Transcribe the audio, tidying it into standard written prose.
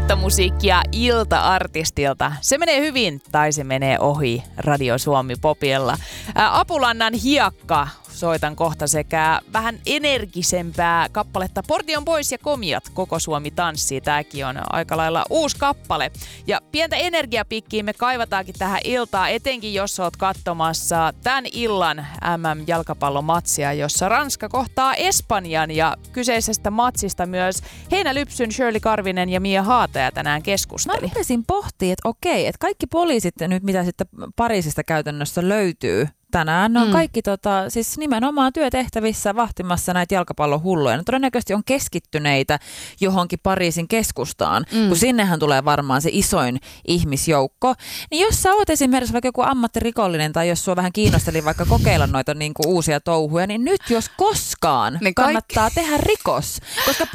Uutta musiikkia ilta-artistilta. Se menee hyvin tai se menee ohi Radio Suomi Popilla. Apulannan hiekka soitan kohta sekä vähän energisempää kappaletta Portion pois ja komiat. Koko Suomi tanssii. Tääkin on aika lailla uusi kappale. Ja pientä energiapikkiä me kaivataankin tähän iltaan, etenkin jos oot katsomassa tämän illan MM-jalkapallomatsia, jossa Ranska kohtaa Espanjan. Ja kyseisestä matsista myös Heinälypsyn Shirley Karvinen ja Mia Haataja tänään keskusteli. Mä rupesin pohtimaan, että okei, että kaikki poliisit nyt, mitä sitten Pariisista käytännössä löytyy tänään, ne on kaikki siis nimenomaan työtehtävissä vahtimassa näitä jalkapallohulluja. Ne todennäköisesti on keskittyneitä johonkin Pariisin keskustaan, kun sinnehän tulee varmaan se isoin ihmisjoukko. Niin jos sä oot esimerkiksi vaikka joku ammattirikollinen tai jos sua vähän kiinnosteli vaikka kokeilla noita niinku uusia touhuja, niin nyt jos koskaan kannattaa tehdä rikos, koska